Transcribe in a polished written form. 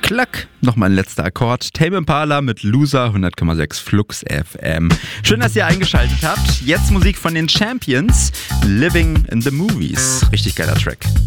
Klack, nochmal ein letzter Akkord. Tame Impala mit Loser, 100,6 Flux FM. Schön, dass ihr eingeschaltet habt. Jetzt Musik von den Champions, Living in the Movies. Richtig geiler Track.